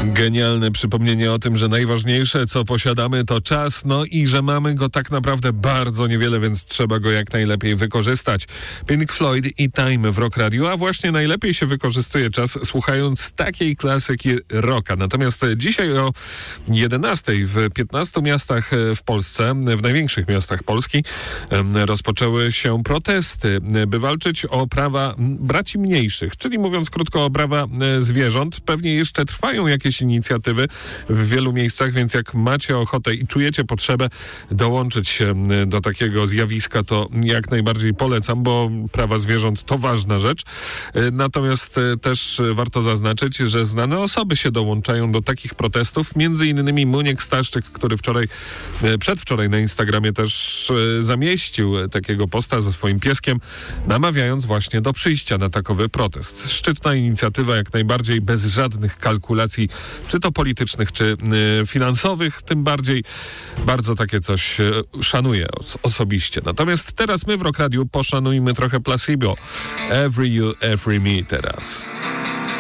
Genialne przypomnienie o tym, że najważniejsze, co posiadamy, to czas, no i że mamy go tak naprawdę bardzo niewiele, więc trzeba go jak najlepiej wykorzystać. Pink Floyd i Time w Rock Radio, a właśnie najlepiej się wykorzystuje czas słuchając takiej klasyki rocka. Natomiast dzisiaj o 11 w 15 miastach w Polsce, w największych miastach Polski, rozpoczęły się protesty, by walczyć o prawa braci mniejszych, czyli mówiąc krótko o prawa zwierząt. Pewnie jeszcze trwają jakieś inicjatywy w wielu miejscach, więc jak macie ochotę i czujecie potrzebę dołączyć się do takiego zjawiska, to jak najbardziej polecam, bo prawa zwierząt to ważna rzecz. Natomiast też warto zaznaczyć, że znane osoby się dołączają do takich protestów, między innymi Muniek Staszczyk, który przedwczoraj na Instagramie też zamieścił takiego posta ze swoim pieskiem, namawiając właśnie do przyjścia na takowy protest. Szczytna inicjatywa, jak najbardziej bez żadnych kalkulacji, czy to politycznych, czy finansowych, tym bardziej bardzo takie coś szanuję osobiście. Natomiast teraz my w Rock Radiu poszanujmy trochę Placebo. Every You, Every Me teraz.